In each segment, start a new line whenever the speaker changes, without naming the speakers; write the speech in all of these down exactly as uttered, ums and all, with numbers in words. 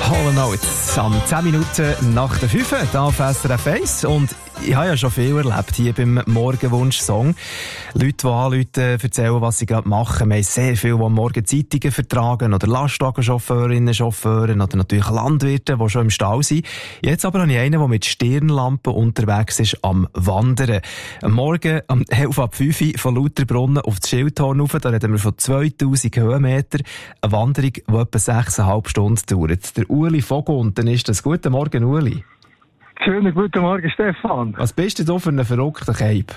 Hall and Oates am zehn Minuten nach der fünf hier auf S R F eins. Und ich habe ja schon viel erlebt hier beim Morgenwunsch-Song. Leute, die anrufen, erzählen, was sie gerade machen. Wir haben sehr viele, die am Morgen Zeitungen vertragen oder Lastwagenchauffeurinnen, Chauffeure oder natürlich Landwirte, die schon im Stall sind. Jetzt aber habe ich einen, der mit Stirnlampen unterwegs ist am Wandern. Am Morgen um elf ab fünf von Lauterbrunnen auf das Schildhorn rauf. Da reden wir von zweitausend Höhenmeter. Eine Wanderung, die etwa sechseinhalb Stunden dauert. Der Uli Vogunten ist das. Guten Morgen, Uli.
Schönen guten Morgen, Stefan.
Was bist du da für einen verrückten Cape?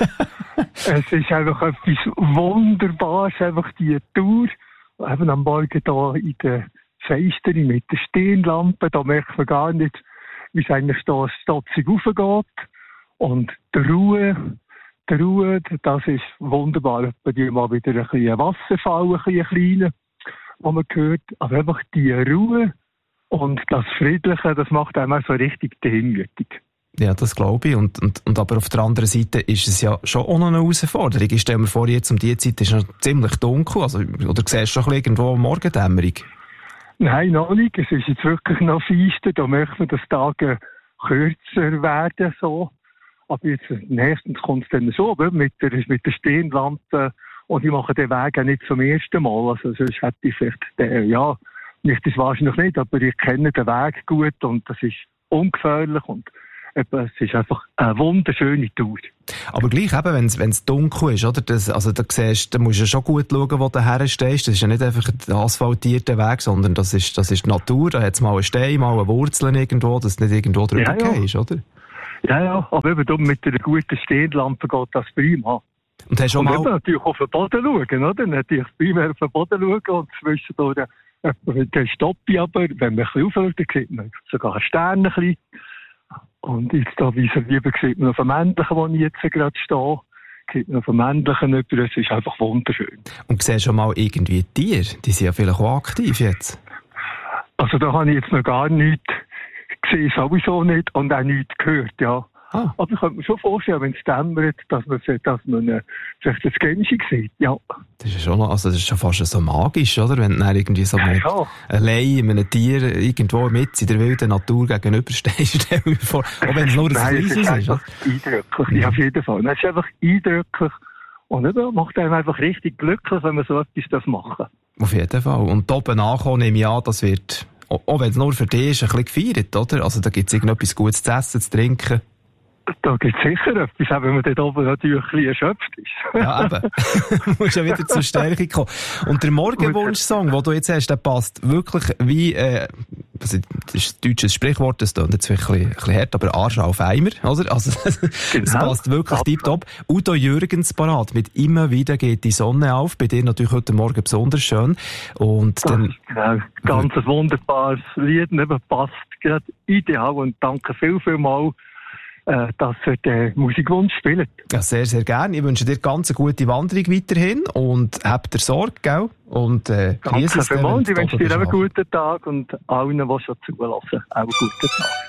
Es ist einfach etwas Wunderbares, einfach die Tour. Eben am Morgen hier in der Feisterei mit der Stirnlampe, da merkt man gar nicht, wie es eigentlich da stotzig raufgeht. Und die Ruhe, die Ruhe, das ist wunderbar. Bei dir mal wieder ein bisschen Wasserfall, ein bisschen kleiner, wo man hört. Aber einfach die Ruhe und das Friedliche, das macht einem so richtig demütig.
Ja, das glaube ich. Und, und, und aber auf der anderen Seite ist es ja schon auch noch eine Herausforderung. Ich stelle mir vor, jetzt um diese Zeit ist es noch ziemlich dunkel. Also, oder siehst du schon irgendwo Morgendämmerung?
Nein, noch nicht. Es ist jetzt wirklich noch feister. Da möchte man, dass die Tage kürzer werden. So. Aber jetzt nächstens kommt es dann so, mit der, mit der Stirnlampe. Und ich mache den Weg auch nicht zum ersten Mal. Also sonst hätte ich vielleicht, den, ja, nicht das wahrscheinlich nicht, aber ich kenne den Weg gut und das ist ungefährlich und eben, es ist einfach eine wunderschöne Tour.
Aber gleich eben, wenn es dunkel ist, oder? Das, also da siehst, da musst du schon gut schauen, wo du herstehst. Das ist ja nicht einfach ein asphaltierter Weg, sondern das ist, das ist die Natur. Da hat es mal einen Stein, mal eine Wurzel irgendwo, dass du nicht irgendwo drüber
ja,
gehst, ja. Oder?
Ja, ja, aber eben mit einer guten Stirnlampe geht das prima.
Und hast du
und
mal...
eben natürlich auf den Boden schauen, oder? Natürlich primär auf den Boden schauen und zwischendurch dann stoppe ich aber, wenn man ein bisschen aufschaut, dann sieht man sogar einen Stern ein bisschen. Und jetzt da vis-à-vis sieht man auf dem Männlichen, wo ich jetzt gerade stehe, sieht man auf dem Männlichen über, es ist einfach wunderschön.
Und siehst du schon mal irgendwie Tiere? Die sind ja vielleicht auch aktiv jetzt.
Also da habe ich jetzt noch gar nichts gesehen, sowieso nicht, und auch nichts gehört, ja. Ah. Aber ich könnte mir schon vorstellen, wenn es dämmert, dass man, dass man äh, vielleicht das Gänschi sieht, ja. Das
ist schon, also das ist schon fast so magisch, oder? Wenn du dann irgendwie so mit
ja, ja.
allein einem Tier irgendwo mit in der wilden Natur gegenüberstehst, stell mir vor. Auch wenn es nur ein kleines ist.
Nein, es ist einfach eindrücklich, ja, auf jeden Fall. Es ist einfach eindrücklich und eben, macht einem einfach richtig glücklich, wenn man so etwas machen darf.
Auf jeden Fall. Und oben ankommen, nehme ich an, das wird, auch wenn es nur für dich ist, ein bisschen gefeiert, oder? Also da gibt es irgendetwas Gutes zu essen, zu trinken.
Da gibt es sicher etwas, auch wenn man dort oben natürlich ein bisschen erschöpft ist.
Ja, eben. Du musst ja wieder zur Stärke kommen. Und der Morgenwunsch-Song, den du jetzt hast, der passt wirklich wie, äh, das ist ein deutsches Sprichwort, das klingt jetzt ein bisschen, ein bisschen hart, aber Arsch auf Eimer, oder? Also, es genau. passt wirklich tiptop. Udo Jürgens parat mit «Immer wieder geht die Sonne auf». Bei dir natürlich heute Morgen besonders schön. Und dann,
genau. Ganz ein wunderbares Lied, eben passt gerade ideal und danke viel, viel mal, dass er den Musikwunsch spielt.
Ja, sehr, sehr gerne. Ich wünsche dir ganz eine gute Wanderung weiterhin und habt ihr Sorge, gell? Und, äh,
danke vielmals. Ich wünsche dir einen guten Tag und allen, die schon zulassen, auch einen guten Tag.